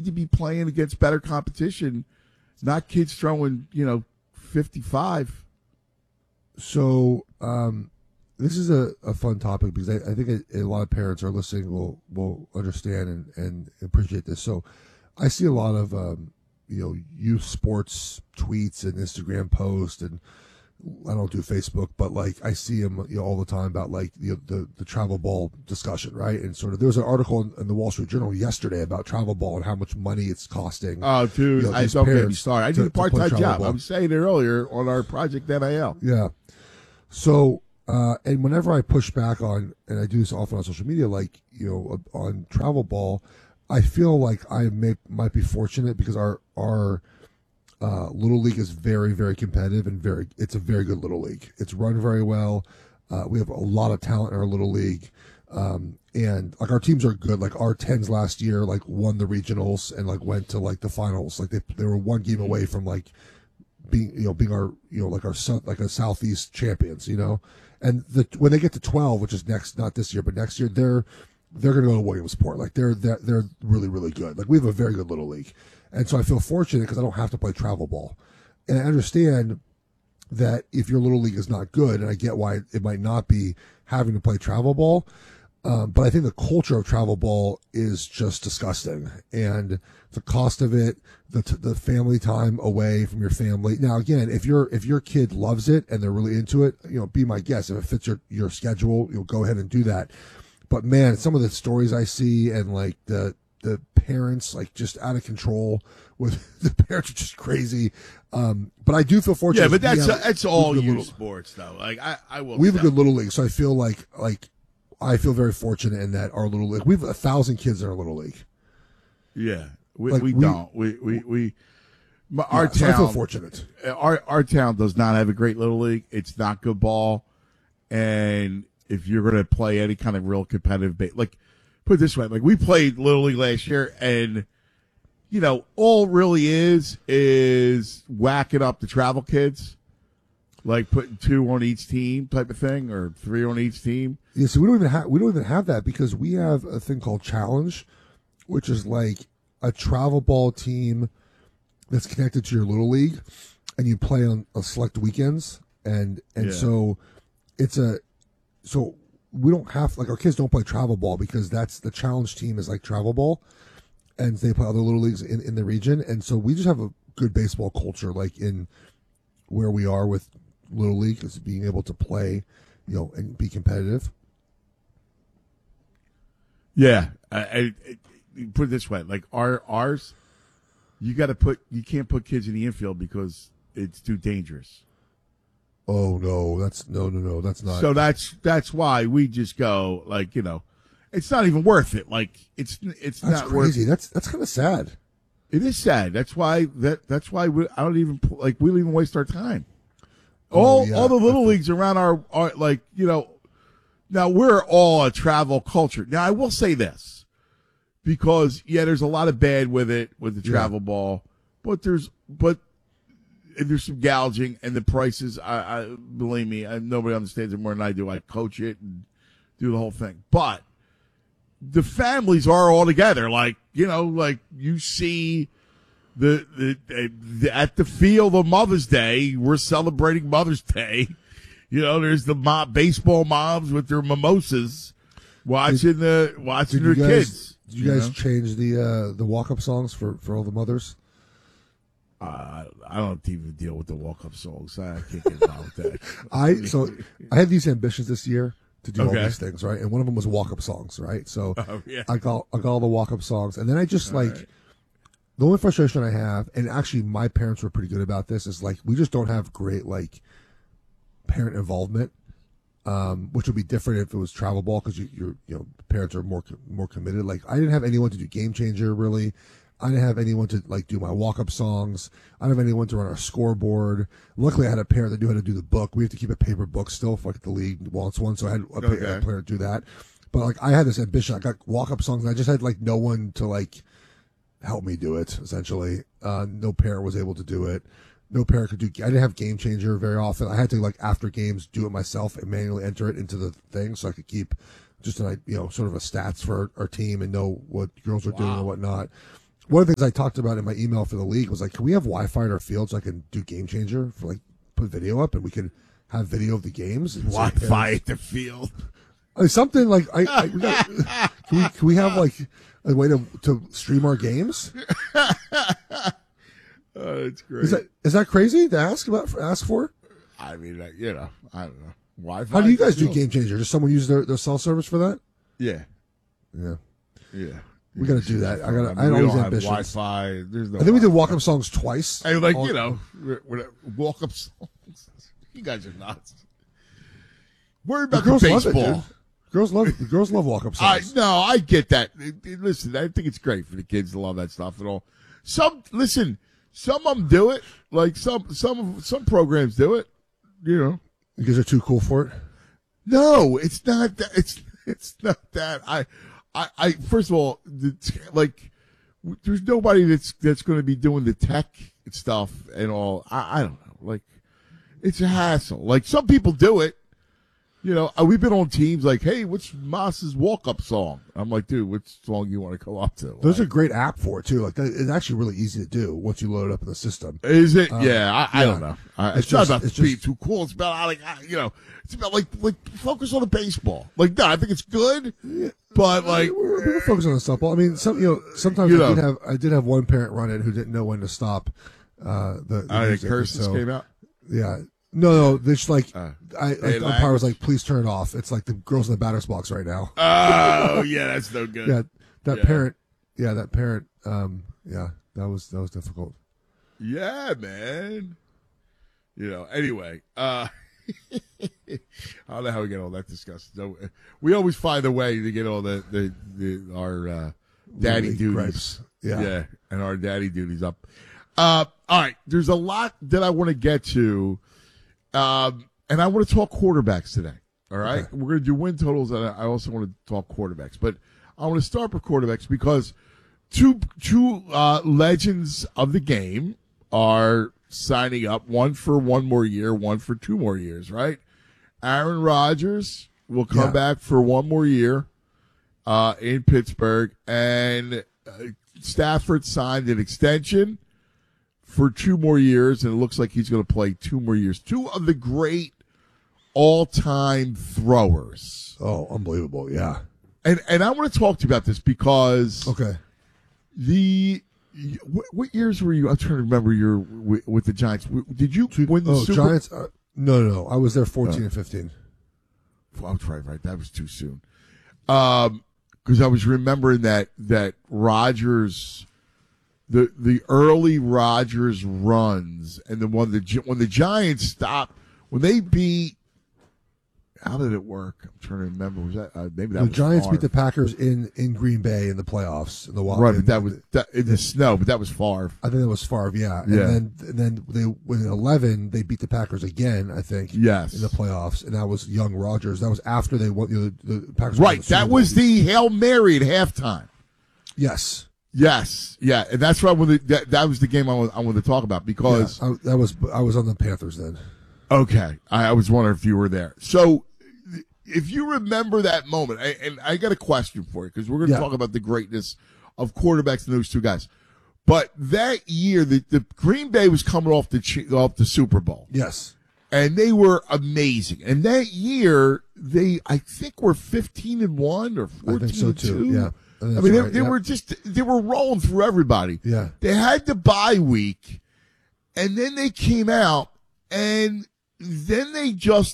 need to be playing against better competition, not kids throwing 55. So this is a fun topic because I think a lot of parents are listening will understand and appreciate this. So I see a lot of youth sports tweets and Instagram posts, and I don't do Facebook, but like I see them all the time about like the travel ball discussion, right? And sort of there was an article in the Wall Street Journal yesterday about travel ball and how much money it's costing. Oh, dude, I don't get me started. I do a part-time job. I was saying it earlier on our Project NIL. Yeah. So, and whenever I push back on, and I do this often on social media, like, on travel ball, I feel like I might be fortunate because our Little League is very, very competitive and it's a very good Little League. It's run very well. We have a lot of talent in our Little League. And like our teams are good. Like our 10s last year, like won the regionals and like went to like the finals. Like they were one game away from like being our like a Southeast champions, and when they get to 12, which is not this year, but next year, they're going to go to Williamsport. Like they're really, really good. Like we have a very good Little League. And so I feel fortunate because I don't have to play travel ball. And I understand that if your Little League is not good, and I get why it might not be having to play travel ball, but I think the culture of travel ball is just disgusting. And the cost of it, the family time away from your family. Now, again, if your kid loves it and they're really into it, be my guest. If it fits your schedule, you'll go ahead and do that. But man, some of the stories I see and like the parents like just out of control with the parents are just crazy. But I do feel fortunate. Yeah, but that's all youth sports though. Like I will. We have a good Little League, so I feel like I feel very fortunate in that our Little League. We have 1,000 kids in our Little League. Yeah, we don't. Our town. So I feel fortunate. Our town does not have a great Little League. It's not good ball, and if you're going to play any kind of real competitive, like put it this way, like we played Little League last year, and all it really is whacking up the travel kids. Like putting 2 on each team type of thing, or 3 on each team. Yeah, so we don't even have that because we have a thing called Challenge, which is like a travel ball team that's connected to your Little League, and you play on select weekends, and so so we don't have like our kids don't play travel ball because that's the Challenge team is like travel ball, and they play other Little Leagues in the region, and so we just have a good baseball culture like in where we are with Little League is being able to play, and be competitive. Yeah, I put it this way: like ours, you can't put kids in the infield because it's too dangerous. Oh no, that's not. So that's why we just go like it's not even worth it. Like it's that's not crazy. worth it. That's kind of sad. It is sad. That's why I don't even like we don't even waste our time. All the Little Leagues around our like now we're all a travel culture. Now I will say this because there's a lot of bad with the travel ball, but there's some gouging and the prices. I believe me, nobody understands it more than I do. I coach it and do the whole thing, but the families are all together. Like like you see. At the field of Mother's Day, we're celebrating Mother's Day. There's the baseball moms with their mimosas watching their kids. Did you guys change the walk-up songs for all the mothers? I don't even deal with the walk-up songs. I can't get involved with that. I had these ambitions this year to do all these things, right? And one of them was walk-up songs, right? So I got all the walk-up songs, and then I just the only frustration I have, and actually my parents were pretty good about this, is like we just don't have great like parent involvement, which would be different if it was travel ball because your parents are more committed. Like I didn't have anyone to do Game Changer really. I didn't have anyone to like do my walk-up songs. I didn't have anyone to run our scoreboard. Luckily, I had a parent that knew how to do the book. We have to keep a paper book still for like the league wants one, so I had a player to do that. But like I had this ambition. I got walk-up songs, and I just had like no one to like help me do it, essentially. No parent was able to do it. No parent could do. I didn't have Game Changer very often. I had to like after games do it myself and manually enter it into the thing so I could keep just sort of a stats for our team and know what girls are doing and whatnot. one of the things I talked about in my email for the league was like, can we have Wi-Fi in our field so I can do Game Changer for like put video up and we can have video of the games? Wi-Fi at the field. Something like we got, can we have like a way to stream our games? Oh, that's great. Is that crazy to ask for? I mean, I don't know. Wi-Fi. How do you guys do Game Changer? Does someone use their cell service for that? Yeah. Yeah. We got to do that. I had all these ambitions. Wi-Fi. There's no. I think we did walk-up songs twice. Hey, walk-up songs. You guys are nuts. Worry about the baseball. Girls love walk-up songs. I get that. Listen, I think it's great for the kids to love that stuff and all. Some of them do it. Like some programs do it. You know, because they're too cool for it. No, it's not that. It's not that. I first of all, like, there's nobody that's going to be doing the tech stuff and all. I don't know. Like, it's a hassle. Like, some people do it. You know, we've been on teams like, hey, what's Moss's walk-up song? I'm like, dude, which song you want to go up to? There's a great app for it, too. Like, it's actually really easy to do once you load it up in the system. Is it? I don't know. It's not about being too cool. It's about, it's about, like, focus on the baseball. Like, no, I think it's good, but, like. We're focusing on the softball. I mean, sometimes I did have one parent run it who didn't know when to stop the music. Curses came out? Yeah. No, it's like the umpire was like, "Please turn it off." It's like the girls in the batter's box right now. Oh yeah, that's no good. Parent. Yeah, that parent. That was difficult. Yeah, man. You know. Anyway, I don't know how we get all that discussed. So, we always find a way to get all our daddy duties. Yeah, and our daddy duties up. All right, there's a lot that I want to get to. And I want to talk quarterbacks today. All right. Okay. We're going to do win totals, and I also want to talk quarterbacks. But I want to start with quarterbacks because two legends of the game are signing up, one for one more year, one for 2 more years, right? Aaron Rodgers will come back for 1 more year in Pittsburgh, and Stafford signed an extension for 2 more years, and it looks like he's going to play 2 more years. 2 of the great all-time throwers. Oh, unbelievable! Yeah, and I want to talk to you about this because what years were you? I'm trying to remember. You're with the Giants. Did you win the Super? Giants? No. I was there 14 and 15. I was right. That was too soon. Because I was remembering that Rodgers. The early Rodgers runs and when the Giants stopped, when they beat, how did it work? I'm trying to remember. Was that maybe that the was Giants far. Beat the Packers in Green Bay in the playoffs in the wild. Right, but that was in the snow. But that was Favre. I think that was Favre. Yeah. And then they in 11 they beat the Packers again. I think. Yes. In the playoffs, and that was young Rodgers. That was after they won the Packers. Right. That was the Hail Mary at halftime. Yes. Yes, yeah, and that's why that was the game I wanted to talk about because I was on the Panthers then. Okay, I was wondering if you were there. So, if you remember that moment, and I got a question for you because we're going to talk about the greatness of quarterbacks and those 2 guys. But that year, the Green Bay was coming off the Super Bowl. Yes, and they were amazing. And that year, I think were 15-1 or 14-2. I think so too. Yeah. I mean, they were rolling through everybody. Yeah. They had the bye week, and then they came out, and then they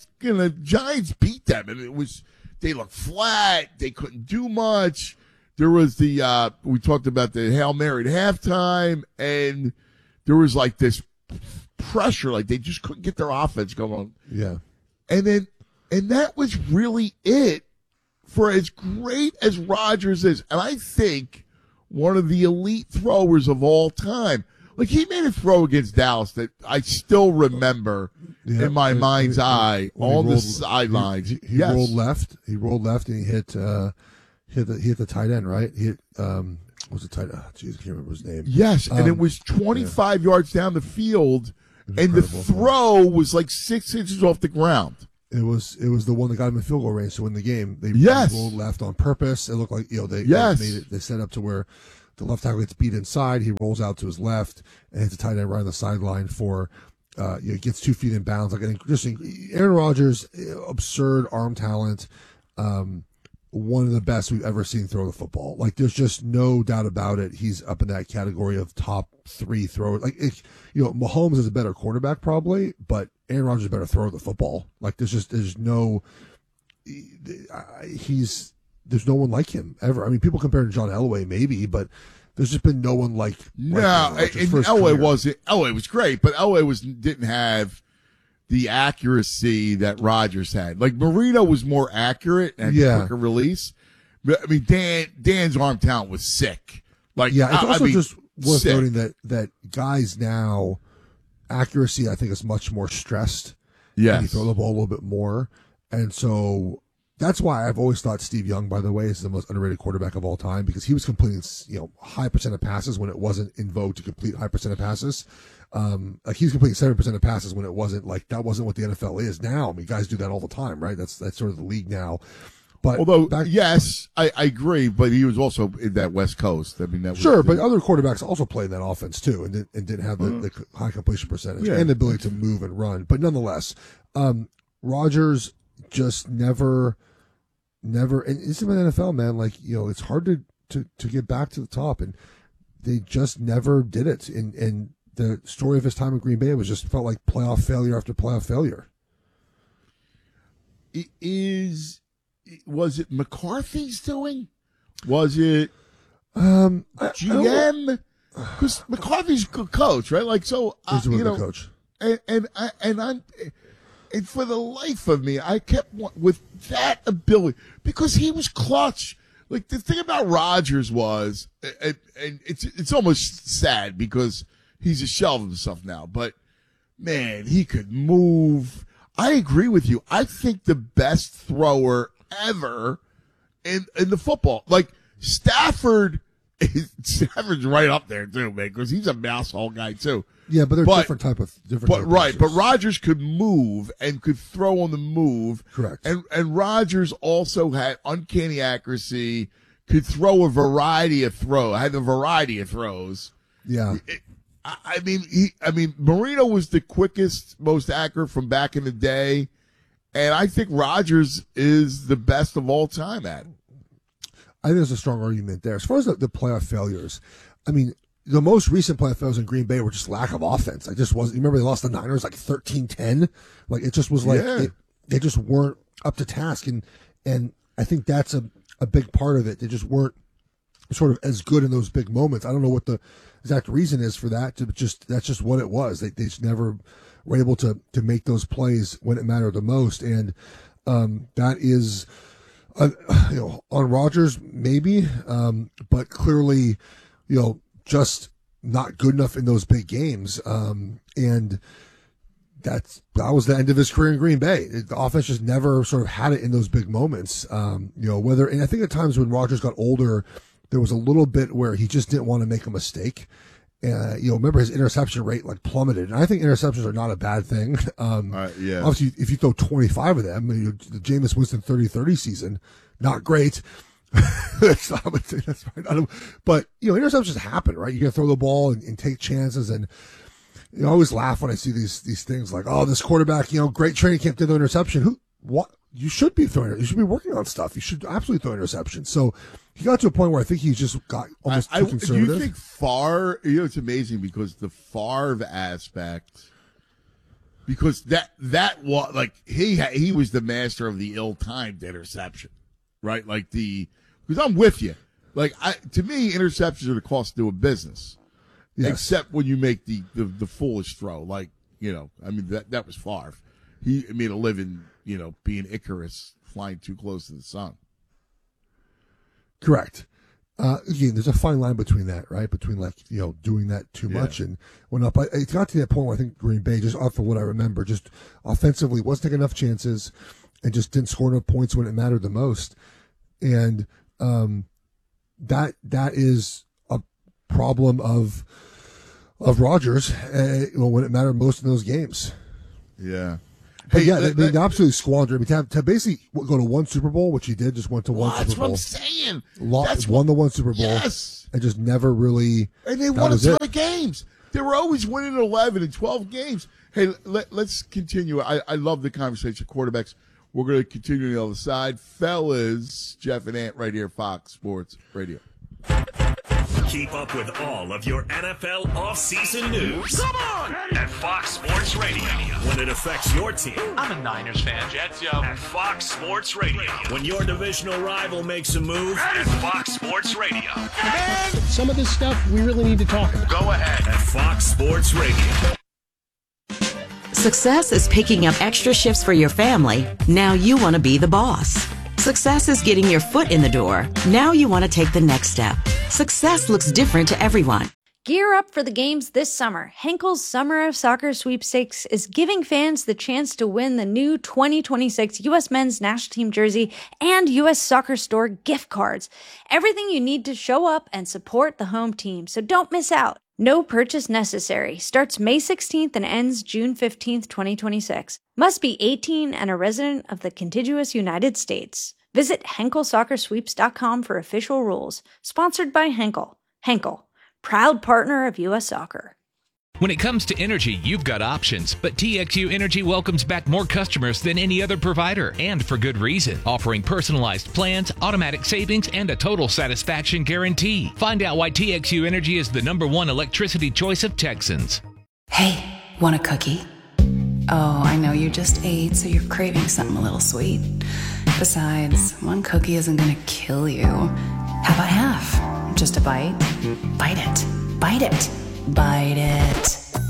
Giants beat them, and they looked flat. They couldn't do much. There was we talked about the Hail Mary at halftime, and there was like this pressure, like they just couldn't get their offense going. Yeah. And that was really it. For as great as Rodgers is, and I think one of the elite throwers of all time. Like, he made a throw against Dallas that I still remember in my mind's eye on the sidelines. He rolled left. He rolled left, and he hit the tight end, right? He hit, what was the tight end? Oh, geez, I can't remember his name. Yes, and it was 25 yards down the field, and the throw was like 6 inches off the ground. It was the one that got him in field goal range to win the game. They rolled left on purpose. It looked like they made it. They set up to where the left tackle gets beat inside, he rolls out to his left and hits a tight end right on the sideline for. Gets 2 feet in bounds. Aaron Rodgers, absurd arm talent. One of the best we've ever seen throw the football. Like, there's just no doubt about it. He's up in that category of top 3 throwers. Mahomes is a better quarterback probably, but Aaron Rodgers is a better thrower of the football. Like, there's no one like him ever. I mean, people compare to John Elway maybe, but there's just been no one like no. And Elway was great, but Elway didn't have the accuracy that Rodgers had. Like, Marino was more accurate and quicker release. But, I mean, Dan's arm talent was sick. Like, yeah, it's also just worth noting that guys now, accuracy I think is much more stressed. Yes, and you throw the ball a little bit more, and so. That's why I've always thought Steve Young, by the way, is the most underrated quarterback of all time because he was completing, high percent of passes when it wasn't in vogue to complete high percent of passes. He was completing 7% of passes when it wasn't that wasn't what the NFL is now. I mean, guys do that all the time, right? That's sort of the league now. But yes, I agree, but he was also in that West Coast. I mean, but other quarterbacks also played in that offense too, and didn't have the high completion percentage and the ability to move and run. But nonetheless, Rodgers just never, and it's in the NFL, man. Like, it's hard to get back to the top, and they just never did it. And the story of his time in Green Bay felt like playoff failure after playoff failure. Was it McCarthy's doing? Was it GM? Because McCarthy's a good coach, right? Like, so he's a really good coach, and for the life of me, I kept with that ability because he was clutch. Like, the thing about Rodgers was, and it's almost sad because he's a shell of himself now. But man, he could move. I agree with you. I think the best thrower ever in the football, like Stafford's right up there too, man, because he's a mouse hole guy too. Yeah, but they're different type of. But Rodgers could move and could throw on the move. Correct. And Rodgers also had uncanny accuracy, could throw a variety of throws. Yeah. I mean, Marino was the quickest, most accurate from back in the day, and I think Rodgers is the best of all time at it. I think there's a strong argument there. As far as the playoff failures, I mean, the most recent playoff failures in Green Bay were just lack of offense. I just wasn't. You remember they lost the Niners like 13-10? Like, it just was like they just weren't up to task, and I think that's a big part of it. They just weren't sort of as good in those big moments. I don't know what the exact reason is for that. That's just what it was. They just never were able to make those plays when it mattered the most, and that is. On Rodgers, maybe, but clearly, just not good enough in those big games. And that was the end of his career in Green Bay. The offense just never sort of had it in those big moments. And I think at times when Rodgers got older, there was a little bit where he just didn't want to make a mistake. Remember his interception rate plummeted, and I think interceptions are not a bad thing. Obviously, if you throw 25 of them, the Jameis Winston 30-30 season, not great. That's right. But interceptions happen, right? You can throw the ball and take chances, and I always laugh when I see these things like, oh, this quarterback, great training camp did the interception. What? You should be throwing. You should be working on stuff. You should absolutely throw interceptions. So he got to a point where I think he just got almost too conservative. Do you think Favre? It's amazing because the Favre aspect, because that was like he was the master of the ill-timed interception, right? Like because I'm with you. Like to me, interceptions are the cost of doing business, except when you make the foolish throw. Like that was Favre. He made a living, being Icarus, flying too close to the sun. Correct. Again, there's a fine line between that, right? Between doing that too much and whatnot. But it got to that point where I think Green Bay, just off of what I remember, just offensively wasn't taking enough chances and just didn't score enough points when it mattered the most. And that is a problem of Rodgers when it mattered most in those games. Yeah. But they absolutely squandered. I mean, to basically go to one Super Bowl, which he did, just went to one Super Bowl. That's what I'm saying. Won the one Super Bowl. Yes. And just never really. And they won a ton of games. They were always winning 11 and 12 games. Hey, let's continue. I love the conversation. Quarterbacks. We're going to continue on the other side. Fellas, Jeff and Ant right here, Fox Sports Radio. Keep up with all of your NFL offseason news. Come on! At Fox Sports Radio. When it affects your team. I'm a Niners fan. Jets, yo. At Fox Sports Radio. When your divisional rival makes a move. At Fox Sports Radio. Man, some of this stuff we really need to talk about. Go ahead. At Fox Sports Radio. Success is picking up extra shifts for your family. Now you want to be the boss. Success is getting your foot in the door. Now you want to take the next step. Success looks different to everyone. Gear up for the games this summer. Henkel's Summer of Soccer Sweepstakes is giving fans the chance to win the new 2026 U.S. Men's National Team jersey and U.S. Soccer Store gift cards. Everything you need to show up and support the home team, so don't miss out. No purchase necessary. Starts May 16th and ends June 15th, 2026. Must be 18 and a resident of the contiguous United States. Visit HenkelSoccerSweeps.com for official rules. Sponsored by Henkel. Henkel, proud partner of U.S. Soccer. When it comes to energy, you've got options, but TXU Energy welcomes back more customers than any other provider, and for good reason, offering personalized plans, automatic savings, and a total satisfaction guarantee. Find out why TXU Energy is the #1 electricity choice of Texans. Hey, want a cookie? Oh, I know you just ate, so you're craving something a little sweet. Besides, one cookie isn't gonna kill you. How about half? Just a bite? Bite it. Bite it. Bite it.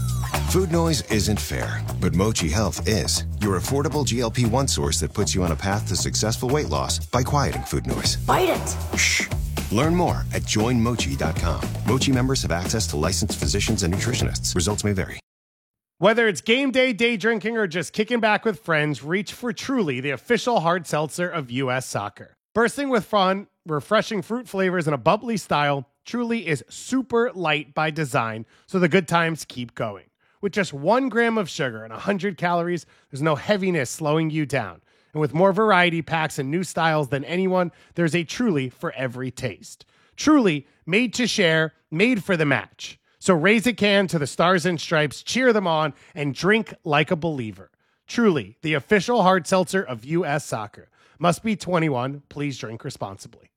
Food noise isn't fair, but Mochi Health is. Your affordable GLP-1 source that puts you on a path to successful weight loss by quieting food noise. Bite it. Shh. Learn more at joinmochi.com. Mochi members have access to licensed physicians and nutritionists. Results may vary. Whether it's game day, day drinking, or just kicking back with friends, reach for Truly, the official hard seltzer of U.S. Soccer. Bursting with fun, refreshing fruit flavors, and a bubbly style, Truly is super light by design, so the good times keep going. With just 1 gram of sugar and 100 calories, there's no heaviness slowing you down. And with more variety packs and new styles than anyone, there's a Truly for every taste. Truly, made to share, made for the match. So raise a can to the Stars and Stripes, cheer them on, and drink like a believer. Truly, the official hard seltzer of U.S. Soccer. Must be 21. Please drink responsibly.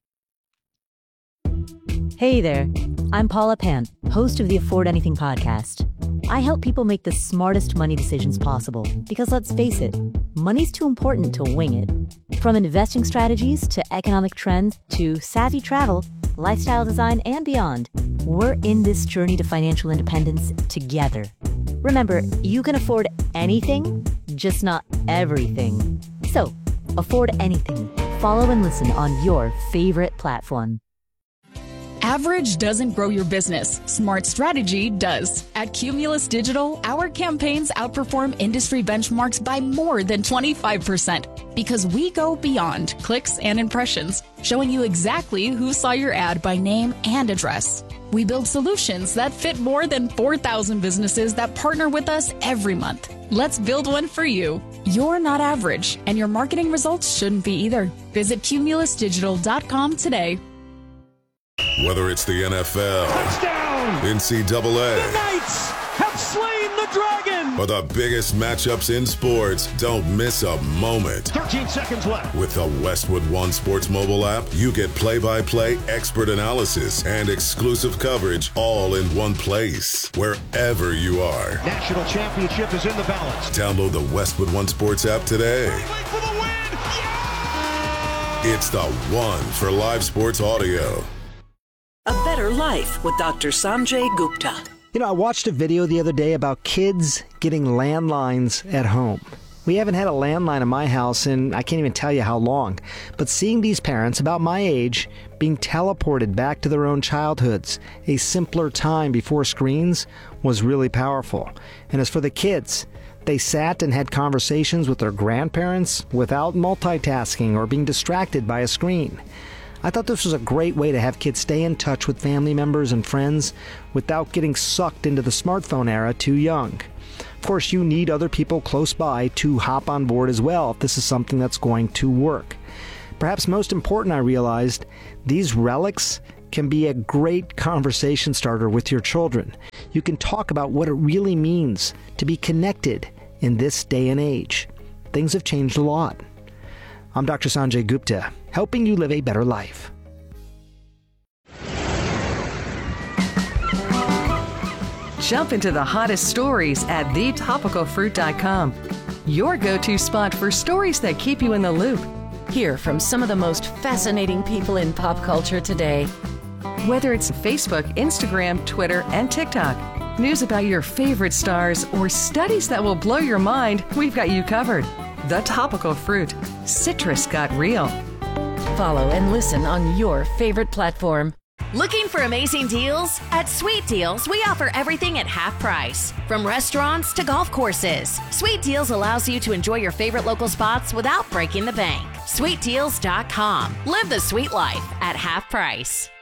Hey there, I'm Paula Pan, host of the Afford Anything podcast. I help people make the smartest money decisions possible because let's face it, money's too important to wing it. From investing strategies to economic trends to savvy travel, lifestyle design, and beyond, we're in this journey to financial independence together. Remember, you can afford anything, just not everything. So, afford anything. Follow and listen on your favorite platform. Average doesn't grow your business. Smart strategy does. At Cumulus Digital, our campaigns outperform industry benchmarks by more than 25% because we go beyond clicks and impressions, showing you exactly who saw your ad by name and address. We build solutions that fit more than 4,000 businesses that partner with us every month. Let's build one for you. You're not average, and your marketing results shouldn't be either. Visit cumulusdigital.com today. Whether it's the NFL, touchdown, NCAA, the Knights have slain the dragon, or the biggest matchups in sports, don't miss a moment. 13 seconds left. With the Westwood One Sports mobile app, you get play-by-play expert analysis and exclusive coverage all in one place, wherever you are. National championship is in the balance. Download the Westwood One Sports app today. For the win. Yeah! It's the one for live sports audio. A Better Life with Dr. Sanjay Gupta. You know, I watched a video the other day about kids getting landlines at home. We haven't had a landline in my house in I can't even tell you how long. But seeing these parents about my age being teleported back to their own childhoods, a simpler time before screens, was really powerful. And as for the kids, they sat and had conversations with their grandparents without multitasking or being distracted by a screen. I thought this was a great way to have kids stay in touch with family members and friends without getting sucked into the smartphone era too young. Of course, you need other people close by to hop on board as well if this is something that's going to work. Perhaps most important, I realized, these relics can be a great conversation starter with your children. You can talk about what it really means to be connected in this day and age. Things have changed a lot. I'm Dr. Sanjay Gupta, helping you live a better life. Jump into the hottest stories at thetopicalfruit.com. Your go-to spot for stories that keep you in the loop. Hear from some of the most fascinating people in pop culture today. Whether it's Facebook, Instagram, Twitter, and TikTok, news about your favorite stars, or studies that will blow your mind, we've got you covered. The Topical Fruit. Citrus got real. Follow and listen on your favorite platform. Looking for amazing deals? At Sweet Deals, we offer everything at half price. From restaurants to golf courses, Sweet Deals allows you to enjoy your favorite local spots without breaking the bank. SweetDeals.com. Live the sweet life at half price.